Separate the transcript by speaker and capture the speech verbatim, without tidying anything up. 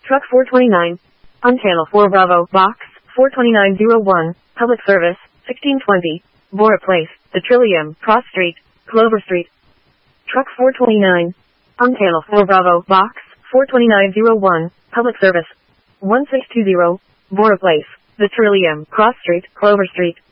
Speaker 1: Truck four twenty-nine. On Channel four Bravo, Box four twenty-nine oh one, Public Service, sixteen twenty, Bora Place, The Trillium, Cross Street, Clover Street. Truck four twenty-nine. On Channel four Bravo, Box four twenty-nine oh one, Public Service, one six two zero, Bora Place, The Trillium, Cross Street, Clover Street.